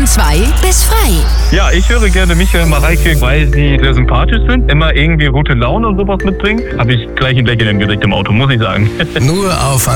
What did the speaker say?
Von 2 bis frei. Ja, ich höre gerne Michael und Mareike, weil sie sehr sympathisch sind, immer irgendwie gute Laune und sowas mitbringen. Habe ich gleich ein Lächeln im Gesicht im Auto, muss ich sagen. Nur auf